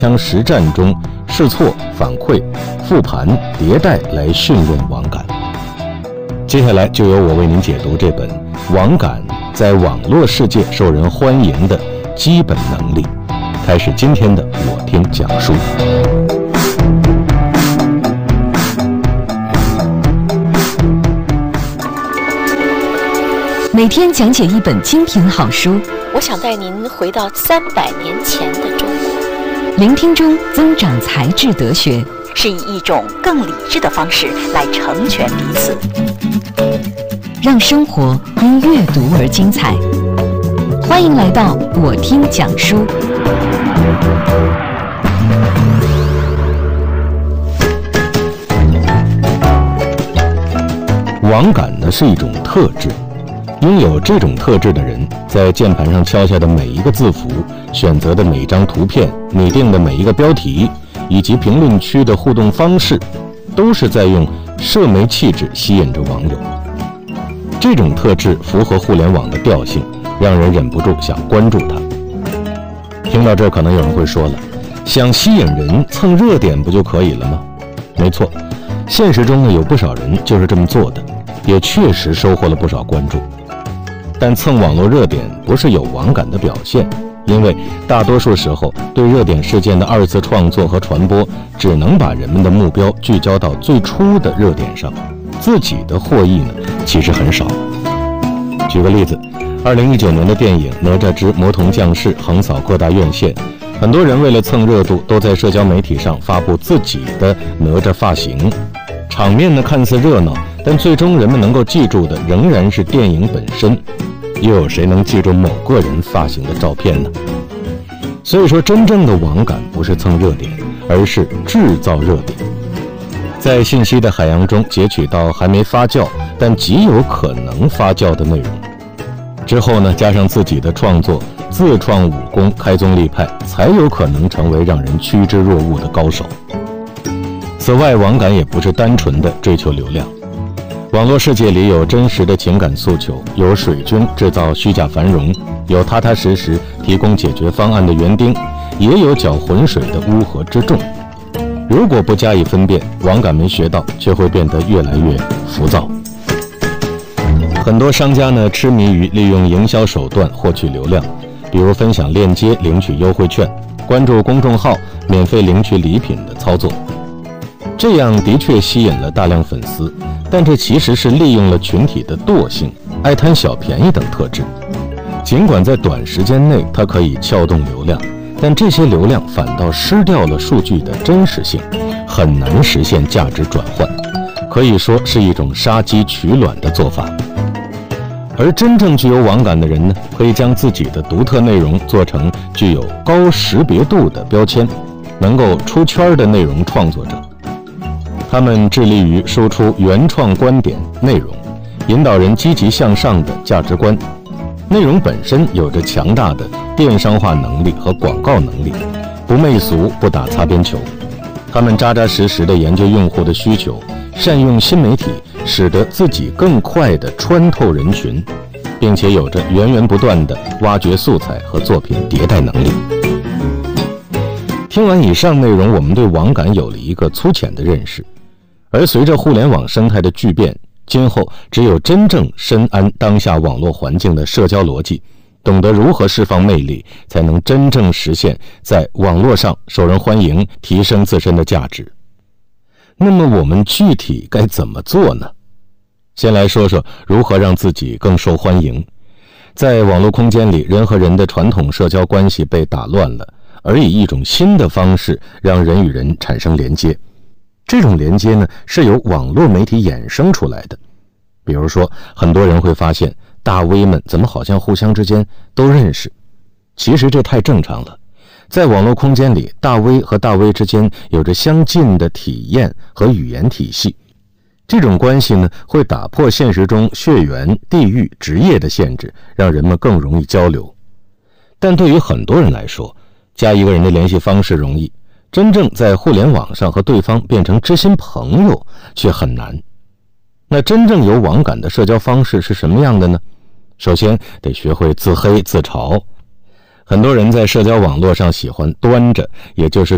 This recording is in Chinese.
将实战中试错、反馈、复盘、迭代来训练网感。接下来就由我为您解读这本《网感在网络世界受人欢迎的基本能力》，开始今天的我听讲述。 每天讲解一本精品好书， 我想带您回到300年前的中国， 聆听中增长才智德学， 是以一种更理智的方式来成全彼此， 让生活因阅读而精彩。欢迎来到我听讲书。 网感呢是一种特质，拥有这种特质的人，在键盘上敲下的每一个字符、选择的每一张图片、拟定的每一个标题，以及评论区的互动方式，都是在用社媒气质吸引着网友。这种特质符合互联网的调性，让人忍不住想关注它。听到这儿，可能有人会说了，想吸引人蹭热点不就可以了吗？没错，现实中呢有不少人就是这么做的，也确实收获了不少关注。但蹭网络热点不是有网感的表现，因为大多数时候对热点事件的二次创作和传播，只能把人们的目标聚焦到最初的热点上，自己的获益呢其实很少。举个例子，2019年的电影《哪吒之魔童降世》横扫各大院线，很多人为了蹭热度，都在社交媒体上发布自己的哪吒发型，场面呢看似热闹，但最终人们能够记住的仍然是电影本身。又有谁能记住某个人发型的照片呢？所以说，真正的网感不是蹭热点，而是制造热点，在信息的海洋中截取到还没发酵但极有可能发酵的内容，之后呢，加上自己的创作，自创武功，开宗立派，才有可能成为让人趋之若鹜的高手。此外，网感也不是单纯的追求流量。网络世界里有真实的情感诉求，有水军制造虚假繁荣，有踏踏实实提供解决方案的园丁，也有搅浑水的乌合之众。如果不加以分辨，网感没学到，却会变得越来越浮躁。很多商家呢痴迷于利用营销手段获取流量，比如分享链接领取优惠券，关注公众号免费领取礼品的操作。这样的确吸引了大量粉丝，但这其实是利用了群体的惰性、爱贪小便宜等特质。尽管在短时间内它可以撬动流量，但这些流量反倒失掉了数据的真实性，很难实现价值转换，可以说是一种杀鸡取卵的做法。而真正具有网感的人呢，可以将自己的独特内容做成具有高识别度的标签，能够出圈的内容创作者。他们致力于输出原创观点内容，引导人积极向上的价值观。内容本身有着强大的电商化能力和广告能力，不媚俗，不打擦边球。他们扎扎实实地研究用户的需求，善用新媒体，使得自己更快地穿透人群，并且有着源源不断的挖掘素材和作品迭代能力。听完以上内容，我们对网感有了一个粗浅的认识。而随着互联网生态的巨变，今后只有真正深谙当下网络环境的社交逻辑，懂得如何释放魅力，才能真正实现在网络上受人欢迎，提升自身的价值。那么我们具体该怎么做呢？先来说说如何让自己更受欢迎。在网络空间里，人和人的传统社交关系被打乱了，而以一种新的方式让人与人产生连接。这种连接呢，是由网络媒体衍生出来的。比如说，很多人会发现大 V 们怎么好像互相之间都认识，其实这太正常了。在网络空间里，大 V 和大 V 之间有着相近的体验和语言体系，这种关系呢，会打破现实中血缘、地域、职业的限制，让人们更容易交流。但对于很多人来说，加一个人的联系方式容易，真正在互联网上和对方变成知心朋友却很难。那真正有网感的社交方式是什么样的呢？首先得学会自黑自嘲。很多人在社交网络上喜欢端着，也就是